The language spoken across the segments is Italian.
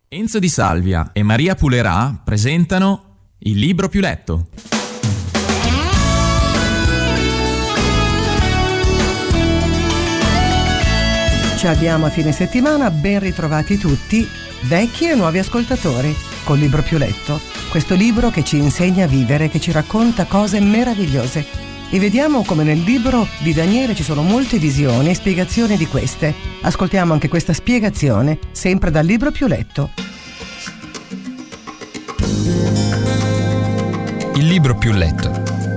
Enzo Di Salvia e Maria Pulerà presentano Il libro più letto. Ci avviamo a fine settimana, ben ritrovati tutti, vecchi e nuovi ascoltatori, col libro più letto. Questo libro che ci insegna a vivere, che ci racconta cose meravigliose. E vediamo come nel libro di Daniele ci sono molte visioni e spiegazioni di queste. Ascoltiamo anche questa spiegazione, sempre dal libro più letto. Il libro più letto.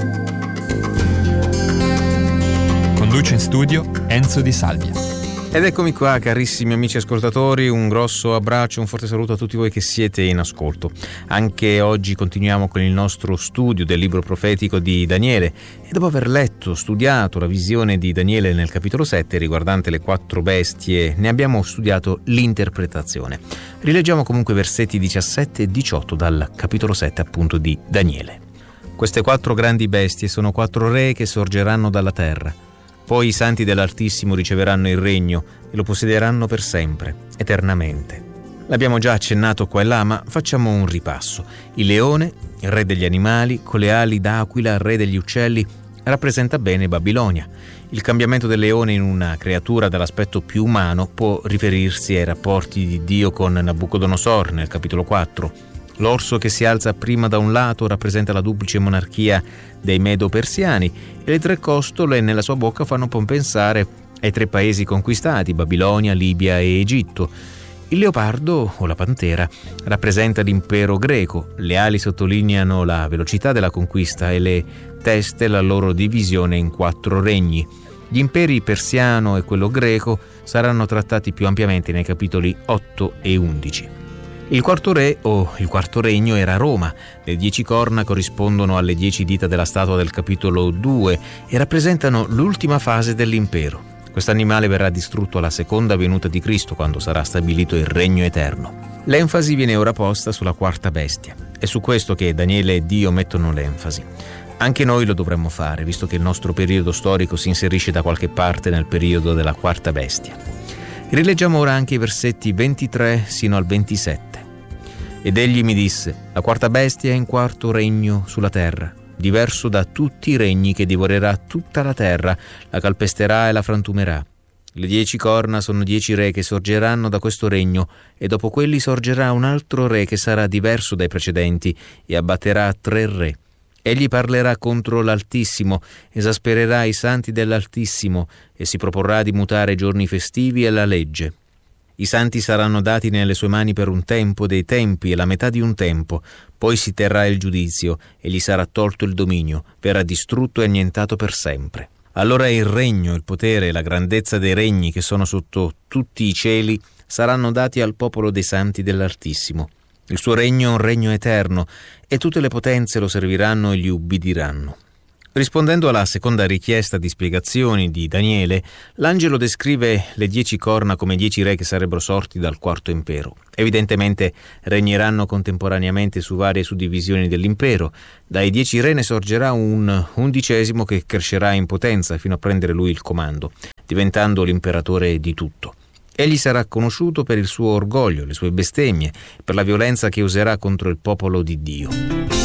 Conduce in studio Enzo Di Salvia. Ed eccomi qua, carissimi amici ascoltatori, un grosso abbraccio, un forte saluto a tutti voi che siete in ascolto. Anche oggi continuiamo con il nostro studio del libro profetico di Daniele e dopo aver letto, studiato la visione di Daniele nel capitolo 7 riguardante le 4 bestie, ne abbiamo studiato l'interpretazione. Rileggiamo comunque versetti 17 e 18 dal capitolo 7 appunto di Daniele. Queste 4 grandi bestie sono 4 re che sorgeranno dalla terra. Poi i santi dell'Altissimo riceveranno il regno e lo possederanno per sempre, eternamente. L'abbiamo già accennato qua e là, ma facciamo un ripasso. Il leone, il re degli animali, con le ali d'aquila, re degli uccelli, rappresenta bene Babilonia. Il cambiamento del leone in una creatura dall'aspetto più umano può riferirsi ai rapporti di Dio con Nabucodonosor nel capitolo 4. L'orso che si alza prima da un lato rappresenta la duplice monarchia dei Medo-Persiani e le 3 costole nella sua bocca fanno pensare ai 3 paesi conquistati, Babilonia, Libia e Egitto. Il leopardo, o la pantera, rappresenta l'impero greco, le ali sottolineano la velocità della conquista e le teste la loro divisione in 4 regni. Gli imperi persiano e quello greco saranno trattati più ampiamente nei capitoli 8 e 11. Il quarto re, o il quarto regno, era Roma. Le 10 corna corrispondono alle 10 dita della statua del capitolo 2 e rappresentano l'ultima fase dell'impero. Quest'animale verrà distrutto alla seconda venuta di Cristo, quando sarà stabilito il regno eterno. L'enfasi viene ora posta sulla 4ª bestia. È su questo che Daniele e Dio mettono l'enfasi. Anche noi lo dovremmo fare, visto che il nostro periodo storico si inserisce da qualche parte nel periodo della 4ª bestia. Rileggiamo ora anche i versetti 23 sino al 27. Ed egli mi disse: la 4ª bestia è in 4º regno sulla terra, diverso da tutti i regni, che divorerà tutta la terra, la calpesterà e la frantumerà. Le 10 corna sono 10 re che sorgeranno da questo regno, e dopo quelli sorgerà un altro re che sarà diverso dai precedenti e abbatterà 3 re. Egli parlerà contro l'Altissimo, esaspererà i santi dell'Altissimo e si proporrà di mutare i giorni festivi e la legge. I santi saranno dati nelle sue mani per un tempo dei tempi e la metà di un tempo, poi si terrà il giudizio e gli sarà tolto il dominio, verrà distrutto e annientato per sempre. Allora il regno, il potere e la grandezza dei regni che sono sotto tutti i cieli saranno dati al popolo dei santi dell'Altissimo. Il suo regno è un regno eterno e tutte le potenze lo serviranno e gli ubbidiranno. Rispondendo alla seconda richiesta di spiegazioni di Daniele, l'angelo descrive le 10 corna come 10 re che sarebbero sorti dal 4º impero. Evidentemente regneranno contemporaneamente su varie suddivisioni dell'impero. Dai 10 re ne sorgerà un 11° che crescerà in potenza fino a prendere lui il comando, diventando l'imperatore di tutto. Egli sarà conosciuto per il suo orgoglio, le sue bestemmie, per la violenza che userà contro il popolo di Dio.